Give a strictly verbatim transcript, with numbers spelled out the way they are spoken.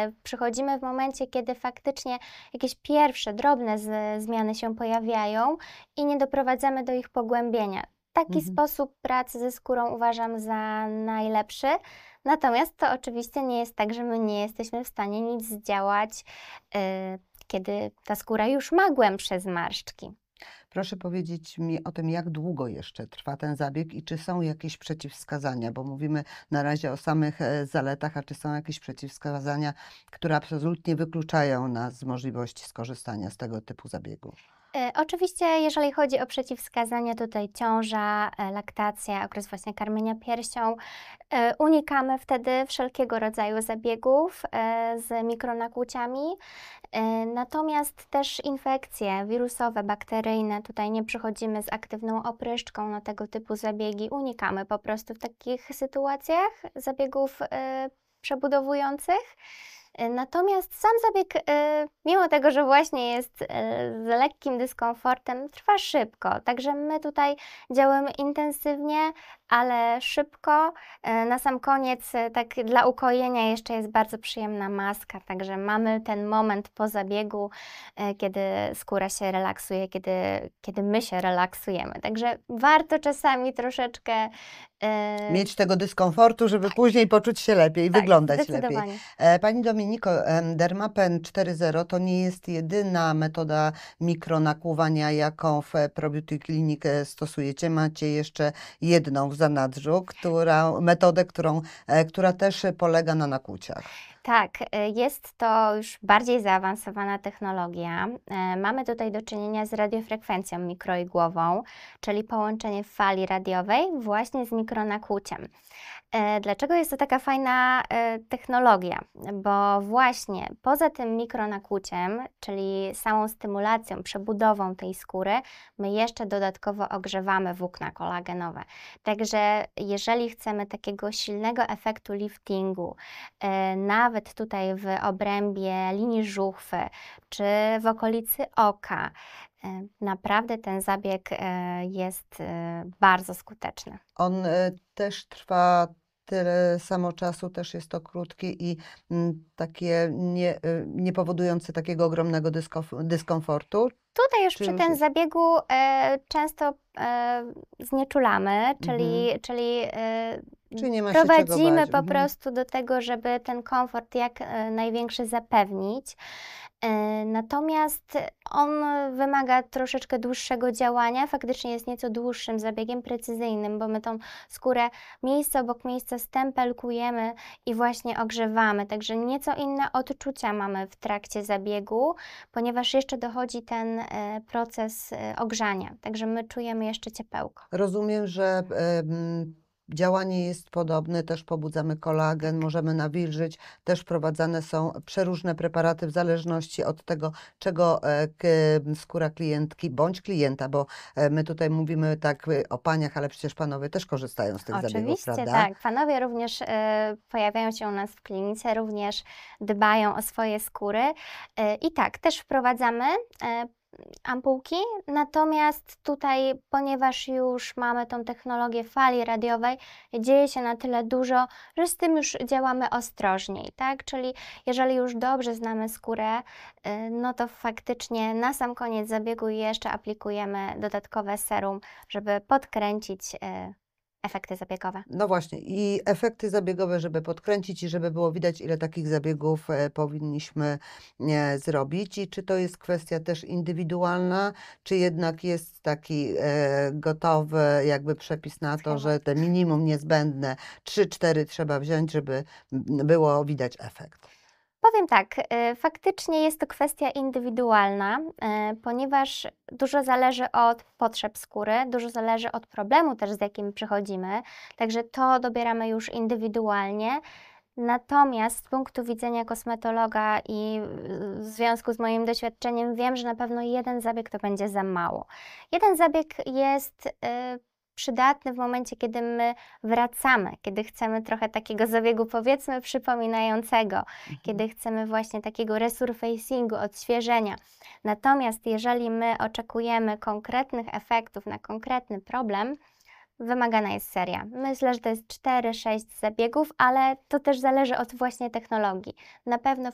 przychodzimy w momencie, kiedy faktycznie jakieś pierwsze, drobne z, zmiany się pojawiają i nie doprowadzamy do ich pogłębienia. Taki Mhm. sposób pracy ze skórą uważam za najlepszy. Natomiast to oczywiście nie jest tak, że my nie jesteśmy w stanie nic zdziałać, yy, kiedy ta skóra już ma głębsze zmarszczki. Proszę powiedzieć mi o tym, jak długo jeszcze trwa ten zabieg i czy są jakieś przeciwwskazania, bo mówimy na razie o samych e, zaletach, a czy są jakieś przeciwwskazania, które absolutnie wykluczają nas z możliwości skorzystania z tego typu zabiegu? E, Oczywiście, jeżeli chodzi o przeciwwskazania, tutaj ciąża, e, laktacja, okres właśnie karmienia piersią, e, unikamy wtedy wszelkiego rodzaju zabiegów e, z mikronakłuciami. E, Natomiast też infekcje wirusowe, bakteryjne, tutaj nie przychodzimy z aktywną opryszczką na tego typu zabiegi. Unikamy po prostu w takich sytuacjach zabiegów e, przebudowujących. E, Natomiast sam zabieg, e, mimo tego, że właśnie jest e, z lekkim dyskomfortem, trwa szybko. Także my tutaj działamy intensywnie, ale szybko. E, Na sam koniec, e, tak dla ukojenia, jeszcze jest bardzo przyjemna maska, także mamy ten moment po zabiegu, e, kiedy skóra się relaksuje, kiedy, kiedy my się relaksujemy. Także warto czasami troszeczkę. e, Mieć tego dyskomfortu, żeby później poczuć się lepiej, tak, wyglądać lepiej. zdecydowanie. E, Pani Dominiko, em, Dermapen cztery zero to nie jest jedyna metoda mikronakłuwania, jaką w e, ProBeauty Clinic e, stosujecie. Macie jeszcze jedną w zanadrzu, która, metodę, którą, e, która też polega na nakłuciach. Tak, y, jest to już bardziej zaawansowana technologia. E, Mamy tutaj do czynienia z radiofrekwencją mikroigłową, czyli połączenie fali radiowej właśnie z mikronakłuciem. E, Dlaczego jest to taka fajna e, technologia? Bo właśnie poza tym mikronakłuciem, czyli samą stymulacją, przebudową tej skóry, my jeszcze dodatkowo ogrzewamy włókna kolagenowe. Także jeżeli chcemy takiego silnego efektu liftingu, e, nawet tutaj w obrębie linii żuchwy czy w okolicy oka, e, naprawdę ten zabieg e, jest e, bardzo skuteczny. On e, też trwa tyle samo czasu, też jest to krótkie i mm, takie nie, e, nie powodujące takiego ogromnego dyskof- dyskomfortu. Tutaj już Czy przy już tym jest? zabiegu e, często e, znieczulamy, czyli, Mhm. czyli e, Czy nie ma się czego prowadzimy bać? po Mhm. prostu do tego, żeby ten komfort jak e, największy zapewnić. E, Natomiast on wymaga troszeczkę dłuższego działania, faktycznie jest nieco dłuższym zabiegiem precyzyjnym, bo my tą skórę miejsce obok miejsca stempelkujemy i właśnie ogrzewamy, także nieco inne odczucia mamy w trakcie zabiegu, ponieważ jeszcze dochodzi ten e, proces e, ogrzania, także my czujemy jeszcze ciepełko. Rozumiem, że em, działanie jest podobne, też pobudzamy kolagen, możemy nawilżyć, też wprowadzane są przeróżne preparaty w zależności od tego, czego e, k, skóra klientki bądź klienta, bo e, my tutaj mówimy tak e, o paniach, ale przecież panowie też korzystają z tych zabiegów, Oczywiście, prawda? tak. Panowie również e, pojawiają się u nas w klinice, również dbają o swoje skóry. E, I tak, też wprowadzamy e, ampułki, natomiast tutaj, ponieważ już mamy tą technologię fali radiowej, dzieje się na tyle dużo, że z tym już działamy ostrożniej, tak? Czyli jeżeli już dobrze znamy skórę, e, no to faktycznie na sam koniec zabiegu jeszcze aplikujemy dodatkowe serum, żeby podkręcić e, efekty zabiegowe. No właśnie, i efekty zabiegowe, żeby podkręcić i żeby było widać, ile takich zabiegów e, powinniśmy e, zrobić. I czy to jest kwestia też indywidualna, czy jednak jest taki e, gotowy jakby przepis na to, Schemat. że te minimum niezbędne trzy cztery trzeba wziąć, żeby m, było widać efekt? Powiem tak, y, faktycznie jest to kwestia indywidualna, y, ponieważ dużo zależy od potrzeb skóry, dużo zależy od problemu też, z jakim przychodzimy, także to dobieramy już indywidualnie. Natomiast z punktu widzenia kosmetologa i y, w związku z moim doświadczeniem wiem, że na pewno jeden zabieg to będzie za mało. Jeden zabieg jest y, przydatny w momencie, kiedy my wracamy, kiedy chcemy trochę takiego zabiegu, powiedzmy, przypominającego, kiedy chcemy właśnie takiego resurfacingu, odświeżenia. Natomiast jeżeli my oczekujemy konkretnych efektów na konkretny problem, wymagana jest seria. Myślę, że to jest cztery sześć zabiegów, ale to też zależy od właśnie technologii. Na pewno